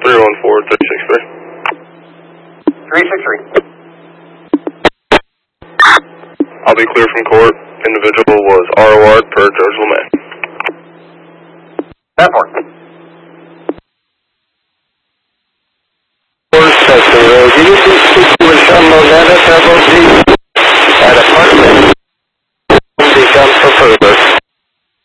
363. I'll be clear from court. Individual was ROR per Judge LeMay. That part. Court, you just